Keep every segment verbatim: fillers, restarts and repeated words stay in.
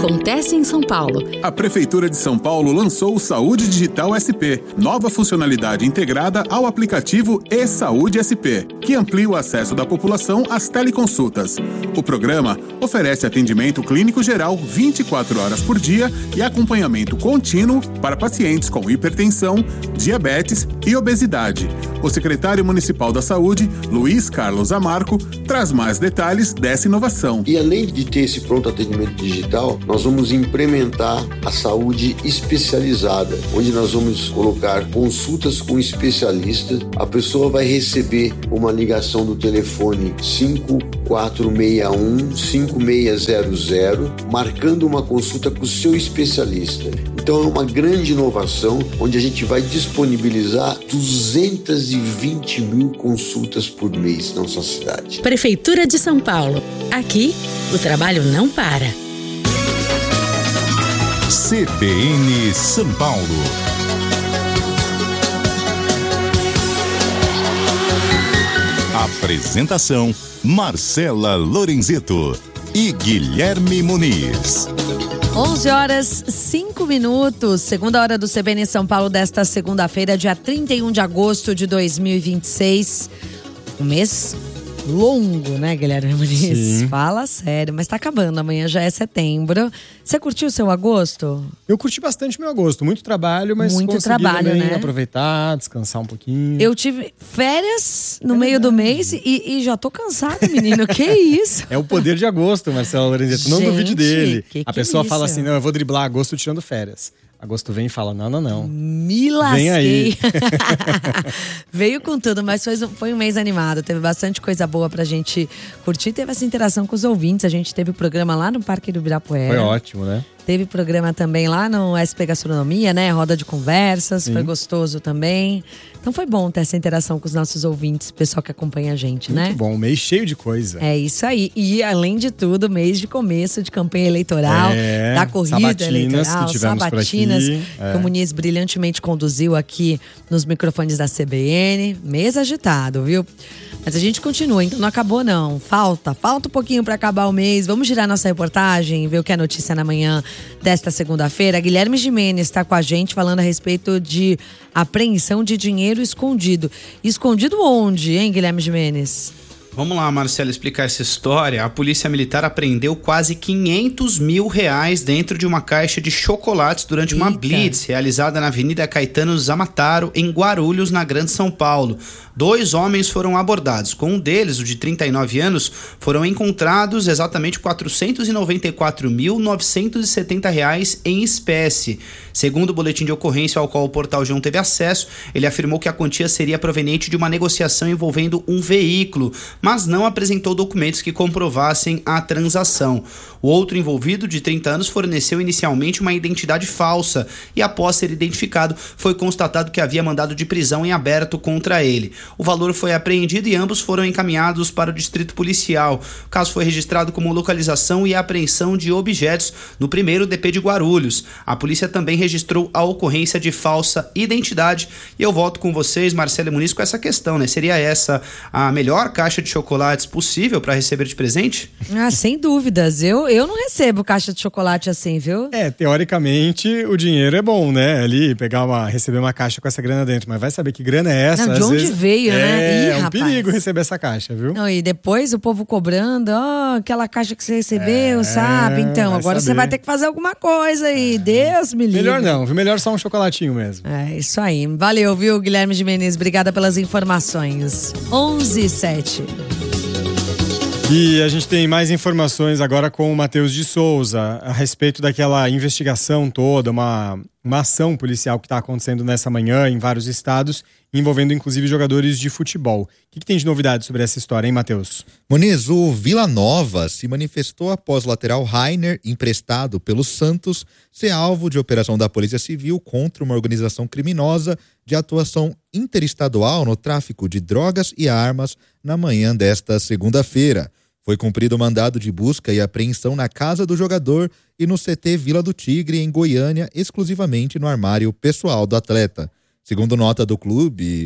acontece em São Paulo. A Prefeitura de São Paulo lançou o Saúde Digital S P, nova funcionalidade integrada ao aplicativo e-Saúde S P, que amplia o acesso da população às teleconsultas. O programa oferece atendimento clínico geral vinte e quatro horas por dia e acompanhamento contínuo para pacientes com hipertensão, diabetes e obesidade. O secretário municipal da Saúde, Luiz Carlos Amarco, traz mais detalhes dessa inovação. E além de ter esse pronto atendimento digital, nós vamos implementar a saúde especializada, onde nós vamos colocar consultas com especialistas. A pessoa vai receber uma ligação do telefone cinco quatro seis um, cinco seis zero zero, marcando uma consulta com o seu especialista. Então é uma grande inovação, onde a gente vai disponibilizar duzentas e vinte mil consultas por mês na nossa cidade. Prefeitura de São Paulo. Aqui, o trabalho não para. C B N São Paulo. Apresentação: Marcela Lorenzetto e Guilherme Muniz. onze horas, cinco minutos, segunda hora do C B N São Paulo desta segunda-feira, dia trinta e um de agosto de dois mil e vinte e seis. Um mês longo, né, Guilherme Muniz? Sim. Fala sério, mas tá acabando, amanhã já é setembro. Você curtiu o seu agosto? Eu curti bastante meu agosto, muito trabalho, mas Muito consegui trabalho, também né? aproveitar, descansar um pouquinho. Eu tive férias no É meio do verdade. mês e, e já tô cansada, menino, que isso? É o poder de agosto, Marcelo Lorenzetto, não Gente, duvide dele. que que A pessoa é fala isso? assim, não, eu vou driblar agosto tirando férias. Agosto vem e fala, não, não, não. Me lasquei. Vem aí. Veio com tudo, mas foi, foi um mês animado. Teve bastante coisa boa pra gente curtir. Teve essa interação com os ouvintes. A gente teve o programa lá no Parque do Ibirapuera. Foi ótimo, né? Teve programa também lá no S P Gastronomia, né? Roda de conversas. Sim. Foi gostoso também. Então foi bom ter essa interação com os nossos ouvintes, pessoal que acompanha a gente, né? Muito bom, um mês cheio de coisa. É isso aí. E além de tudo, mês de começo de campanha eleitoral, É, da corrida sabatinas eleitoral, que tivemos por sabatinas, aqui, é. que o Muniz brilhantemente conduziu aqui nos microfones da C B N. Mês agitado, viu? Mas a gente continua, então não acabou não. Falta, falta um pouquinho para acabar o mês. Vamos girar nossa reportagem, ver o que é notícia na manhã desta segunda-feira. Guilherme Gimenez está com a gente falando a respeito de apreensão de dinheiro escondido. Escondido onde, hein, Guilherme Gimenez? Vamos lá, Marcelo, explicar essa história. A polícia militar apreendeu quase quinhentos mil reais dentro de uma caixa de chocolates durante uma Eita. blitz realizada na Avenida Caetano Zamataro, em Guarulhos, na Grande São Paulo. Dois homens foram abordados. Com um deles, o de trinta e nove anos, foram encontrados exatamente quatrocentos e noventa e quatro mil, novecentos e setenta reais em espécie. Segundo o boletim de ocorrência ao qual o Portal G um teve acesso, ele afirmou que a quantia seria proveniente de uma negociação envolvendo um veículo, mas não apresentou documentos que comprovassem a transação. O outro envolvido, de trinta anos, forneceu inicialmente uma identidade falsa e, após ser identificado, foi constatado que havia mandado de prisão em aberto contra ele. O valor foi apreendido e ambos foram encaminhados para o distrito policial. O caso foi registrado como localização e apreensão de objetos no primeiro D P de Guarulhos. A polícia também registrou a ocorrência de falsa identidade. E eu volto com vocês, Marcelo e Muniz, com essa questão, né? Seria essa a melhor caixa de chocolates possível para receber de presente? Ah, sem dúvidas. Eu, eu não recebo caixa de chocolate assim, viu? É, teoricamente o dinheiro é bom, né? Ali, pegar uma, receber uma caixa com essa grana dentro. Mas vai saber que grana é essa? Não, de às onde vezes, veio, é, né? Ih, É um rapaz. perigo receber essa caixa, viu? Não, e depois o povo cobrando, ó, aquela caixa que você recebeu, É, sabe? Então, vai agora você saber. vai ter que fazer alguma coisa aí. Deus me livre. Melhor não, viu? Melhor só um chocolatinho mesmo. É, isso aí. Valeu, viu, Guilherme Gimenez? Obrigada pelas informações. onze e sete. E a gente tem mais informações agora com o Matheus de Souza a respeito daquela investigação toda, uma, uma ação policial que está acontecendo nessa manhã em vários estados, envolvendo inclusive jogadores de futebol. O que, que tem de novidade sobre essa história, hein, Matheus? Muniz, o Vila Nova se manifestou após o lateral Rainer, emprestado pelo Santos, ser alvo de operação da Polícia Civil contra uma organização criminosa de atuação interestadual no tráfico de drogas e armas na manhã desta segunda-feira. Foi cumprido o mandado de busca e apreensão na casa do jogador e no C T Vila do Tigre, em Goiânia, exclusivamente no armário pessoal do atleta. Segundo nota do clube,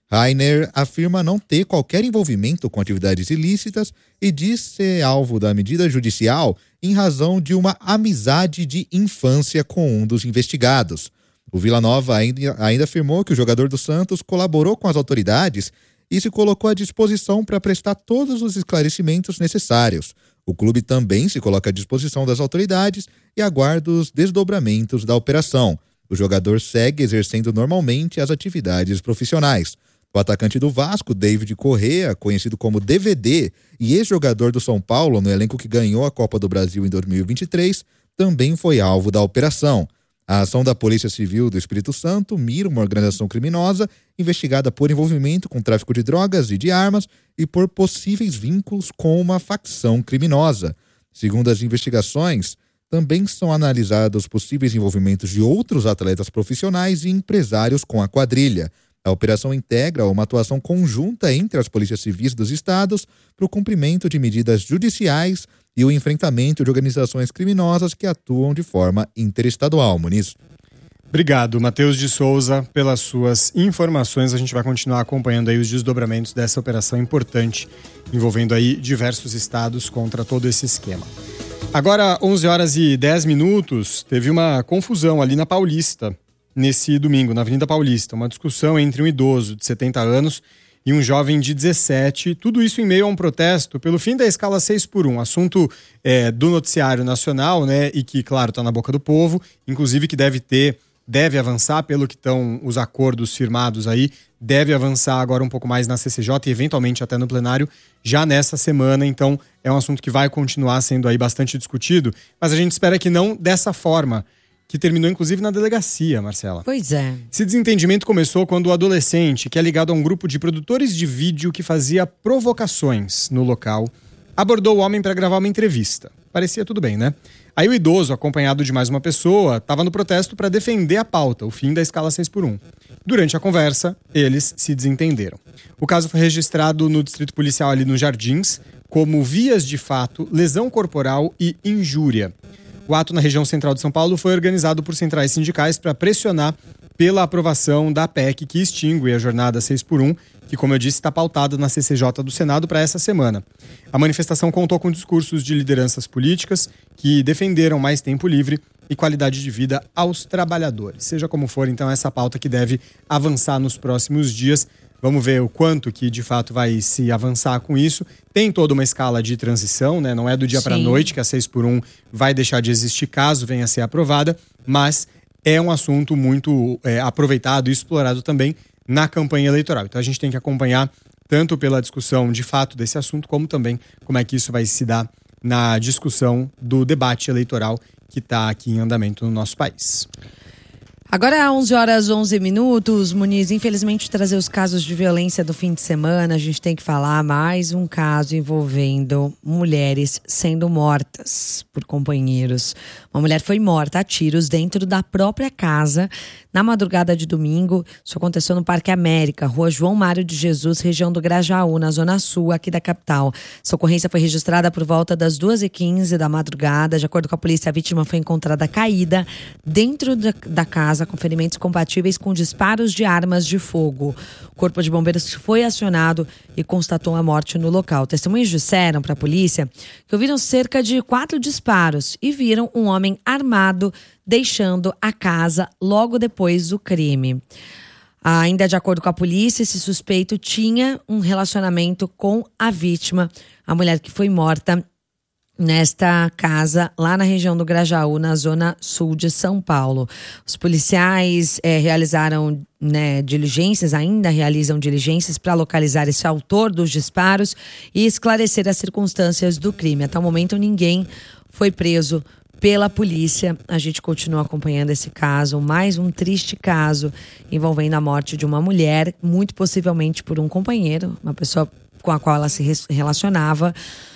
Rainer afirma não ter qualquer envolvimento com atividades ilícitas e diz ser alvo da medida judicial em razão de uma amizade de infância com um dos investigados. O Vila Nova ainda, ainda afirmou que o jogador do Santos colaborou com as autoridades e se colocou à disposição para prestar todos os esclarecimentos necessários. O clube também se coloca à disposição das autoridades e aguarda os desdobramentos da operação. O jogador segue exercendo normalmente as atividades profissionais. O atacante do Vasco, David Correa, conhecido como D V D e ex-jogador do São Paulo no elenco que ganhou a Copa do Brasil em dois mil e vinte e três, também foi alvo da operação. A ação da Polícia Civil do Espírito Santo mira uma organização criminosa investigada por envolvimento com tráfico de drogas e de armas e por possíveis vínculos com uma facção criminosa. Segundo as investigações, também são analisados possíveis envolvimentos de outros atletas profissionais e empresários com a quadrilha. A operação integra uma atuação conjunta entre as polícias civis dos estados para o cumprimento de medidas judiciais e o enfrentamento de organizações criminosas que atuam de forma interestadual. Muniz. Obrigado, Matheus de Souza, pelas suas informações. A gente vai continuar acompanhando aí os desdobramentos dessa operação importante, envolvendo aí diversos estados contra todo esse esquema. Agora, onze horas e dez minutos, teve uma confusão ali na Paulista, nesse domingo, na Avenida Paulista. Uma discussão entre um idoso de setenta anos e um jovem de dezessete. Tudo isso em meio a um protesto pelo fim da escala seis por um. Assunto é, do noticiário nacional, né? E que, claro, está na boca do povo. Inclusive que deve ter, deve avançar, pelo que estão os acordos firmados aí, deve avançar agora um pouco mais na C C J e eventualmente até no plenário já nessa semana. Então é um assunto que vai continuar sendo aí bastante discutido. Mas a gente espera que não dessa forma, que terminou inclusive na delegacia, Marcela. Pois é. Esse desentendimento começou quando o adolescente, que é ligado a um grupo de produtores de vídeo que fazia provocações no local, abordou o homem para gravar uma entrevista. Parecia tudo bem, né? Aí o idoso, acompanhado de mais uma pessoa, estava no protesto para defender a pauta, o fim da escala seis por um. Durante a conversa, eles se desentenderam. O caso foi registrado no Distrito Policial ali nos Jardins, como vias de fato, lesão corporal e injúria. O ato na região central de São Paulo foi organizado por centrais sindicais para pressionar pela aprovação da P E C que extingue a jornada seis por um, que, como eu disse, está pautada na C C J do Senado para essa semana. A manifestação contou com discursos de lideranças políticas que defenderam mais tempo livre e qualidade de vida aos trabalhadores. Seja como for, então, essa pauta que deve avançar nos próximos dias. Vamos ver o quanto que, de fato, vai se avançar com isso. Tem toda uma escala de transição, né? Não é do dia para a noite que a seis por um vai deixar de existir caso venha a ser aprovada, mas é um assunto muito é, aproveitado e explorado também na campanha eleitoral. Então a gente tem que acompanhar tanto pela discussão de fato desse assunto, como também como é que isso vai se dar na discussão do debate eleitoral que está aqui em andamento no nosso país. Agora, onze horas e onze minutos, Muniz, infelizmente trazer os casos de violência do fim de semana, a gente tem que falar mais um caso envolvendo mulheres sendo mortas por companheiros. Uma mulher foi morta a tiros dentro da própria casa na madrugada de domingo. Isso aconteceu no Parque América, Rua João Mário de Jesus, região do Grajaú, na zona sul aqui da capital. Essa ocorrência foi registrada por volta das duas e quinze da madrugada. De acordo com a polícia, a vítima foi encontrada caída dentro da casa com ferimentos compatíveis com disparos de armas de fogo. O Corpo de Bombeiros foi acionado e constatou a morte no local. Testemunhas disseram para a polícia que ouviram cerca de quatro disparos e viram um homem armado deixando a casa logo depois do crime. Ainda de acordo com a polícia, esse suspeito tinha um relacionamento com a vítima, a mulher que foi morta nesta casa lá na região do Grajaú, na zona sul de São Paulo. Os policiais é, realizaram né, diligências, ainda realizam diligências para localizar esse autor dos disparos e esclarecer as circunstâncias do crime. Até o momento ninguém foi preso pela polícia. A gente continua acompanhando esse caso, mais um triste caso envolvendo a morte de uma mulher, muito possivelmente por um companheiro, uma pessoa com a qual ela se relacionava.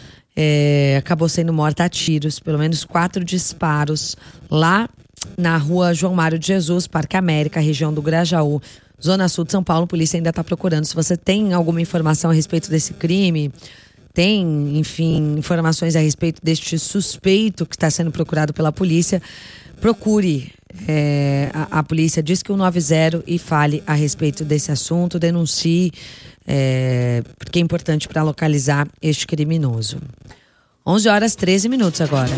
É, acabou sendo morta a tiros, pelo menos quatro disparos lá na Rua João Mário de Jesus, Parque América, região do Grajaú, zona sul de São Paulo. A polícia ainda está procurando. Se você tem alguma informação a respeito desse crime, tem, enfim, informações a respeito deste suspeito que está sendo procurado pela polícia, procure é, a, a polícia, diz que o nove zero e fale a respeito desse assunto, denuncie, é, porque é importante para localizar este criminoso. onze horas e treze minutos agora.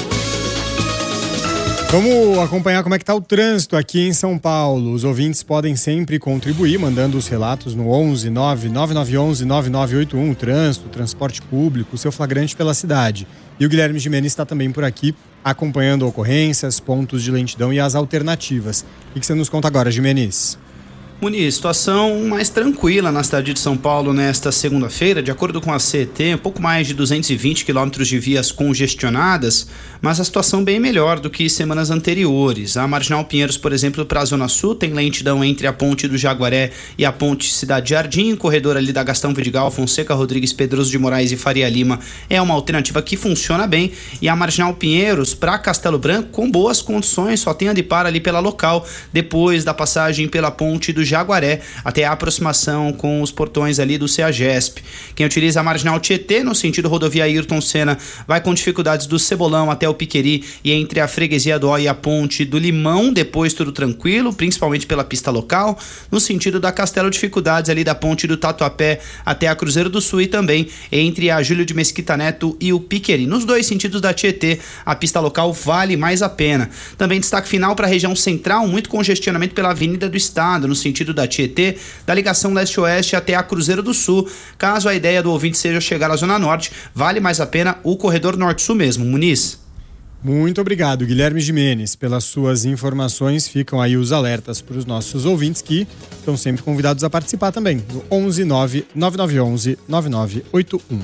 Vamos acompanhar como é que está o trânsito aqui em São Paulo. Os ouvintes podem sempre contribuir, mandando os relatos no onze nove nove nove um um nove nove oito um, trânsito, transporte público, o seu flagrante pela cidade. E o Guilherme Gimenez está também por aqui, acompanhando ocorrências, pontos de lentidão e as alternativas. O que você nos conta agora, Gimenez? Muniz, situação mais tranquila na cidade de São Paulo nesta segunda-feira, de acordo com a C E T, um pouco mais de duzentos e vinte quilômetros de vias congestionadas, mas a situação bem melhor do que semanas anteriores. A Marginal Pinheiros, por exemplo, para a Zona Sul, tem lentidão entre a ponte do Jaguaré e a ponte Cidade Jardim, o corredor ali da Gastão Vidigal, Fonseca Rodrigues, Pedroso de Moraes e Faria Lima é uma alternativa que funciona bem, e a Marginal Pinheiros para Castelo Branco com boas condições, só tem a de par ali pela local, depois da passagem pela ponte do Jaguaré, até a aproximação com os portões ali do CEAGESP. Quem utiliza a Marginal Tietê, no sentido rodovia Ayrton Senna, vai com dificuldades do Cebolão até o Piqueri e entre a Freguesia do Ó e a ponte do Limão, depois tudo tranquilo, principalmente pela pista local. No sentido da Castelo, dificuldades ali da ponte do Tatuapé até a Cruzeiro do Sul e também entre a Júlio de Mesquita Neto e o Piqueri. Nos dois sentidos da Tietê, a pista local vale mais a pena. Também destaque final para a região central, muito congestionamento pela Avenida do Estado, no sentido da Tietê, da ligação leste-oeste até a Cruzeiro do Sul. Caso a ideia do ouvinte seja chegar à Zona Norte, vale mais a pena o corredor norte-sul mesmo. Muniz. Muito obrigado, Guilherme Gimenez, pelas suas informações. Ficam aí os alertas para os nossos ouvintes que estão sempre convidados a participar também, no onze nove nove nove um um nove nove oito um.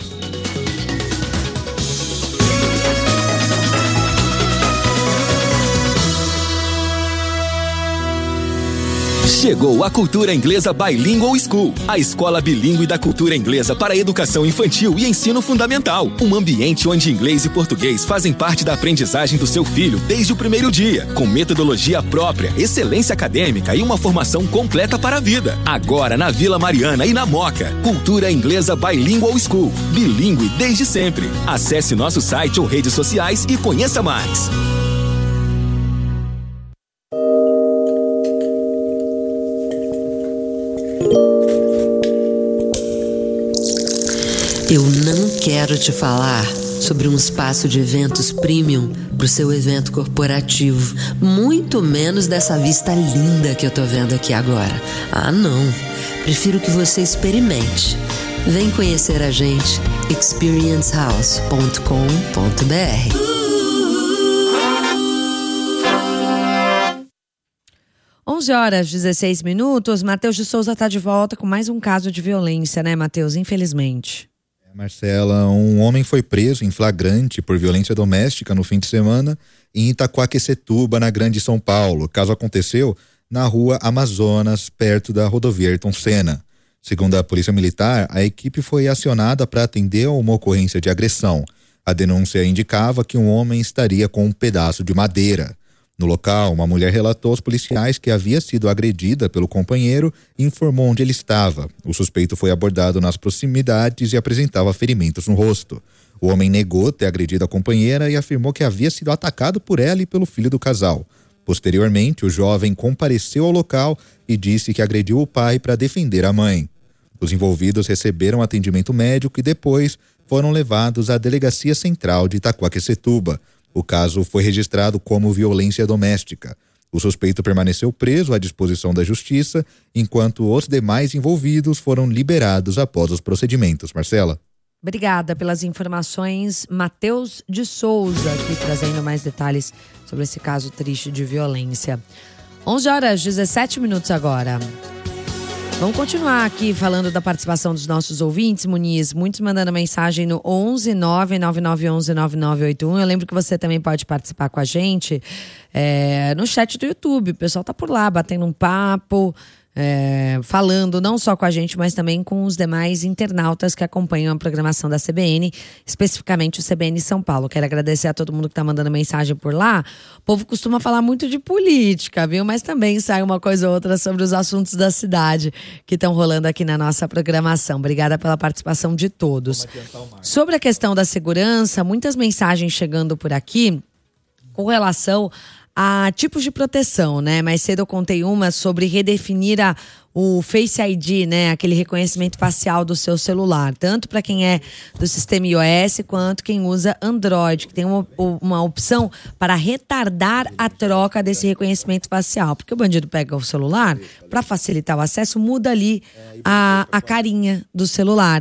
Chegou a Cultura Inglesa Bilingual School, a escola bilíngue da cultura inglesa para educação infantil e ensino fundamental. Um ambiente onde inglês e português fazem parte da aprendizagem do seu filho desde o primeiro dia, com metodologia própria, excelência acadêmica e uma formação completa para a vida. Agora na Vila Mariana e na Moca. Cultura Inglesa Bilingual School, bilíngue desde sempre. Acesse nosso site ou redes sociais e conheça mais. Eu não quero te falar sobre um espaço de eventos premium para o seu evento corporativo, muito menos dessa vista linda que eu tô vendo aqui agora. Ah, não. Prefiro que você experimente. Vem conhecer a gente, experience house ponto com ponto b r. onze horas e dezesseis minutos. Matheus de Souza está de volta com mais um caso de violência, né, Matheus? Infelizmente. Marcela, um homem foi preso em flagrante por violência doméstica no fim de semana em Itaquaquecetuba, na Grande São Paulo. O caso aconteceu na rua Amazonas, perto da rodovia Ayrton Senna. Segundo a Polícia Militar, a equipe foi acionada para atender a uma ocorrência de agressão. A denúncia indicava que um homem estaria com um pedaço de madeira. No local, uma mulher relatou aos policiais que havia sido agredida pelo companheiro e informou onde ele estava. O suspeito foi abordado nas proximidades e apresentava ferimentos no rosto. O homem negou ter agredido a companheira e afirmou que havia sido atacado por ela e pelo filho do casal. Posteriormente, o jovem compareceu ao local e disse que agrediu o pai para defender a mãe. Os envolvidos receberam atendimento médico e depois foram levados à Delegacia Central de Itaquaquecetuba. O caso foi registrado como violência doméstica. O suspeito permaneceu preso à disposição da Justiça, enquanto os demais envolvidos foram liberados após os procedimentos. Marcela. Obrigada pelas informações, Matheus de Souza, aqui trazendo mais detalhes sobre esse caso triste de violência. onze horas e dezessete minutos agora. Vamos continuar aqui falando da participação dos nossos ouvintes, Muniz. Muitos mandando mensagem no onze nove nove nove um um nove nove oito um. Eu lembro que você também pode participar com a gente é, no chat do YouTube. O pessoal tá por lá, batendo um papo, é, falando não só com a gente, mas também com os demais internautas que acompanham a programação da C B N, especificamente o C B N São Paulo. Quero agradecer a todo mundo que está mandando mensagem por lá. O povo costuma falar muito de política, viu? Mas também sai uma coisa ou outra sobre os assuntos da cidade que estão rolando aqui na nossa programação. Obrigada pela participação de todos. Sobre a questão da segurança, muitas mensagens chegando por aqui com relação a tipos de proteção, né? Mais cedo eu contei uma sobre redefinir a, o Face I D, né? Aquele reconhecimento facial do seu celular, tanto para quem é do sistema iOS quanto quem usa Android, que tem uma, uma opção para retardar a troca desse reconhecimento facial, porque o bandido pega o celular, para facilitar o acesso, muda ali a, a carinha do celular.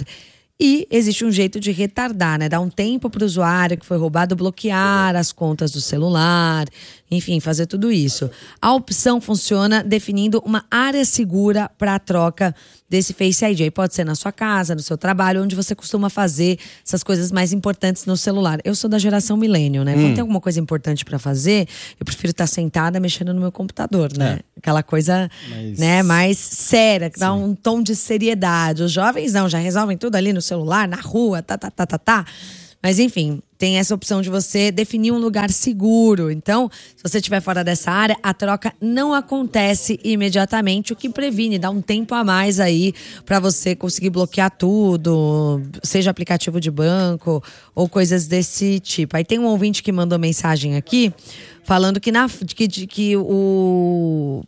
E existe um jeito de retardar, né? Dar um tempo para o usuário que foi roubado bloquear as contas do celular, enfim, fazer tudo isso. A opção funciona definindo uma área segura para a troca desse Face I D. Aí pode ser na sua casa, no seu trabalho, onde você costuma fazer essas coisas mais importantes no celular. Eu sou da geração millennial, né? Hum. Quando tem alguma coisa importante para fazer, eu prefiro estar sentada mexendo no meu computador, né? É. Aquela coisa Mas... né, mais séria, que dá um tom de seriedade. Os jovens não, já resolvem tudo ali no celular, na rua, tá, tá, tá, tá, tá. Mas enfim, tem essa opção de você definir um lugar seguro. Então, se você estiver fora dessa área, a troca não acontece imediatamente, o que previne, dá um tempo a mais aí para você conseguir bloquear tudo, seja aplicativo de banco ou coisas desse tipo. Aí tem um ouvinte que mandou mensagem aqui, falando que, na, que, que o...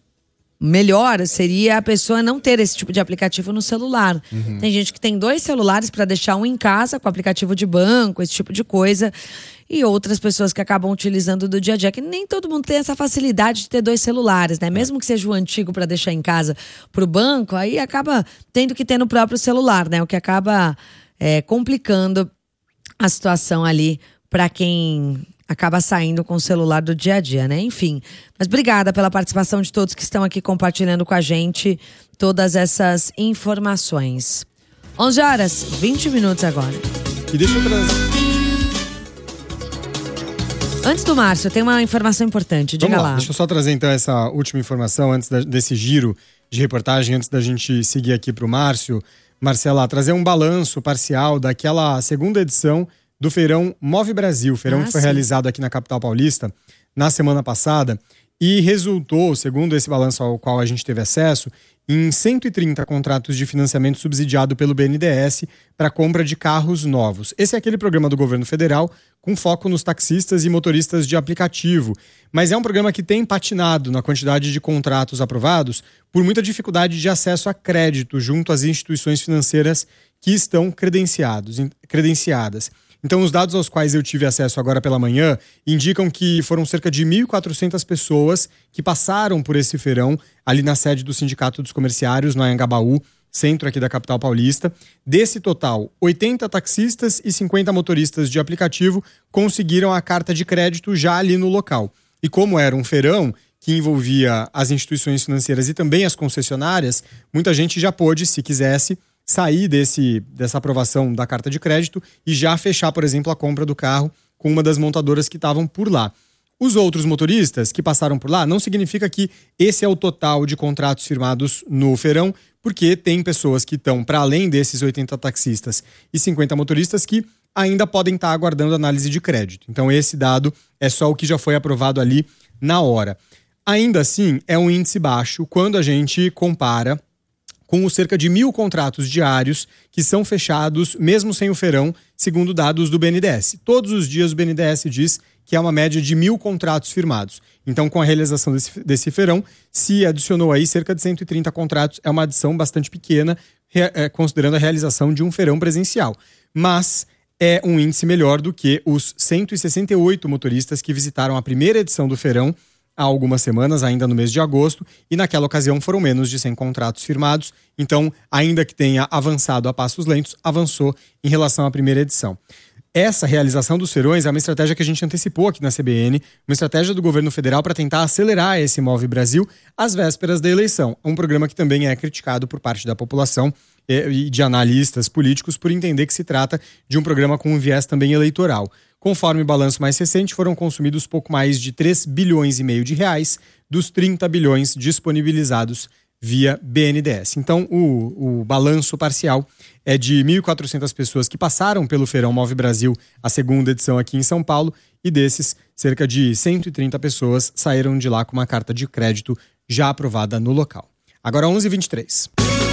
melhor seria a pessoa não ter esse tipo de aplicativo no celular. Uhum. Tem gente que tem dois celulares para deixar um em casa com aplicativo de banco, esse tipo de coisa. E outras pessoas que acabam utilizando do dia a dia, que nem todo mundo tem essa facilidade de ter dois celulares, né? Mesmo que seja o antigo para deixar em casa pro banco, aí acaba tendo que ter no próprio celular, né? O que acaba é, complicando a situação ali para quem acaba saindo com o celular do dia a dia, né? Enfim, mas obrigada pela participação de todos que estão aqui compartilhando com a gente todas essas informações. onze horas, vinte minutos agora. E deixa eu trazer... Antes do Márcio, tem uma informação importante, diga Vamos lá. lá. Deixa eu só trazer então essa última informação antes da, desse giro de reportagem, antes da gente seguir aqui para o Márcio. Marcela, trazer um balanço parcial daquela segunda edição do Feirão Move Brasil, feirão ah, que foi sim. realizado aqui na capital paulista na semana passada e resultou, segundo esse balanço ao qual a gente teve acesso, em cento e trinta contratos de financiamento subsidiado pelo B N D E S para compra de carros novos. Esse é aquele programa do governo federal com foco nos taxistas e motoristas de aplicativo, mas é um programa que tem patinado na quantidade de contratos aprovados por muita dificuldade de acesso a crédito junto às instituições financeiras que estão credenciados, credenciadas. Então, os dados aos quais eu tive acesso agora pela manhã indicam que foram cerca de mil e quatrocentas pessoas que passaram por esse feirão ali na sede do Sindicato dos Comerciários, no Anhangabaú, centro aqui da capital paulista. Desse total, oitenta taxistas e cinquenta motoristas de aplicativo conseguiram a carta de crédito já ali no local. E como era um feirão que envolvia as instituições financeiras e também as concessionárias, muita gente já pôde, se quisesse, sair desse, dessa aprovação da carta de crédito e já fechar, por exemplo, a compra do carro com uma das montadoras que estavam por lá. Os outros motoristas que passaram por lá não significa que esse é o total de contratos firmados no feirão, porque tem pessoas que estão para além desses oitenta taxistas e cinquenta motoristas que ainda podem estar aguardando análise de crédito. Então esse dado é só o que já foi aprovado ali na hora. Ainda assim, é um índice baixo quando a gente compara com os cerca de mil contratos diários que são fechados mesmo sem o feirão, segundo dados do B N D E S. Todos os dias o B N D E S diz que é uma média de mil contratos firmados. Então, com a realização desse, desse feirão, se adicionou aí cerca de cento e trinta contratos, é uma adição bastante pequena, é, considerando a realização de um feirão presencial. Mas é um índice melhor do que os cento e sessenta e oito motoristas que visitaram a primeira edição do feirão há algumas semanas, ainda no mês de agosto, e naquela ocasião foram menos de cem contratos firmados. Então, ainda que tenha avançado a passos lentos, avançou em relação à primeira edição. Essa realização dos feirões é uma estratégia que a gente antecipou aqui na C B N, uma estratégia do governo federal para tentar acelerar esse Move Brasil às vésperas da eleição. Um programa que também é criticado por parte da população e de analistas políticos por entender que se trata de um programa com um viés também eleitoral. Conforme o balanço mais recente, foram consumidos pouco mais de três bilhões e meio de reais dos trinta bilhões disponibilizados via B N D E S. Então, o, o balanço parcial é de mil e quatrocentas pessoas que passaram pelo Feirão Move Brasil, a segunda edição aqui em São Paulo, e desses, cerca de cento e trinta pessoas saíram de lá com uma carta de crédito já aprovada no local. Agora onze e vinte e três.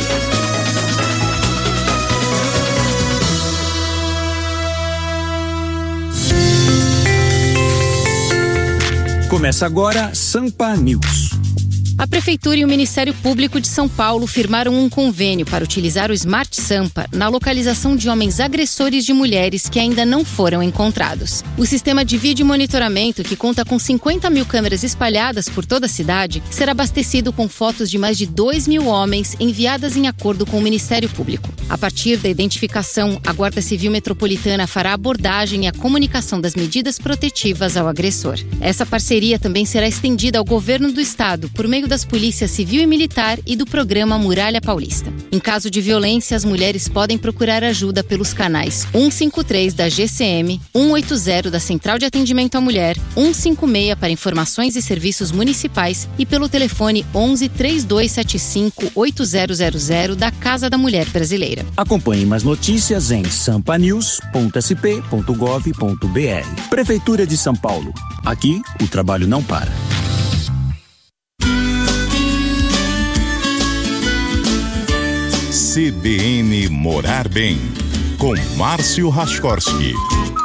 Começa agora Sampa News. A Prefeitura e o Ministério Público de São Paulo firmaram um convênio para utilizar o Smart Sampa na localização de homens agressores de mulheres que ainda não foram encontrados. O sistema de vídeo monitoramento, que conta com cinquenta mil câmeras espalhadas por toda a cidade, será abastecido com fotos de mais de dois mil homens enviadas em acordo com o Ministério Público. A partir da identificação, a Guarda Civil Metropolitana fará a abordagem e a comunicação das medidas protetivas ao agressor. Essa parceria também será estendida ao governo do estado por meio das polícias civil e militar e do programa Muralha Paulista. Em caso de violência, as mulheres podem procurar ajuda pelos canais cento e cinquenta e três da G C M, cento e oitenta da Central de Atendimento à Mulher, cento e cinquenta e seis para informações e serviços municipais e pelo telefone onze, três dois sete cinco, oito zero zero zero da Casa da Mulher Brasileira. Acompanhe mais notícias em sampa news ponto s p ponto gov ponto b r. Prefeitura de São Paulo. Aqui, o trabalho não para. C B N Morar Bem, com Márcio Raskorski.